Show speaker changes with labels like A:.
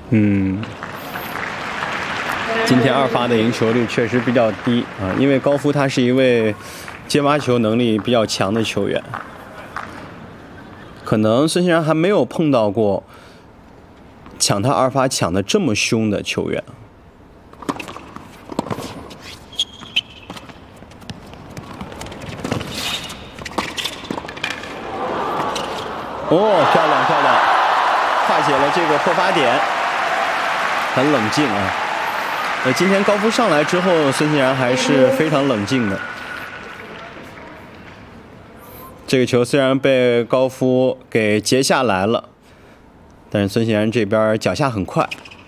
A: 嗯，今天2发的赢球率确实比较低啊，因为高夫他是一位接发球能力比较强的球员，可能孙兴慜还没有碰到过抢他2发抢得这么凶的球员。哦，漂亮漂亮，化解了这个破发点，很冷静啊。今天高夫上来之后，孙兴慜还是非常冷静的。这个球虽然被高夫给截下来了，但是孙兴慜这边脚下很快。